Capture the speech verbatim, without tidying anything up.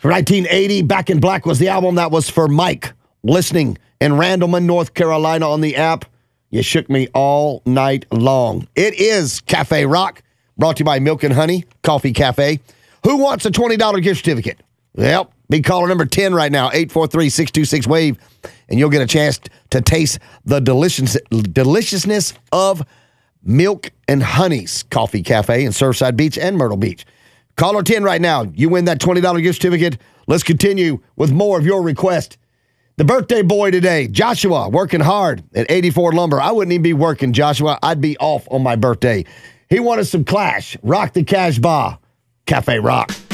nineteen eighty, Back in Black was the album. That was for Mike, listening in Randleman, North Carolina on the app. You shook me all night long. It is Cafe Rock, brought to you by Milk and Honey Coffee Cafe. Who wants a twenty dollars gift certificate? Well, be caller number ten right now, eight four three, six two six, WAVE, and you'll get a chance to taste the delicious, deliciousness of Milk and Honey's Coffee Cafe in Surfside Beach and Myrtle Beach. Caller ten right now. You win that twenty dollars gift certificate. Let's continue with more of your request. The birthday boy today, Joshua, working hard at eighty-four Lumber. I wouldn't even be working, Joshua. I'd be off on my birthday. He wanted some Clash. Rock the Casbah. Cafe Rock.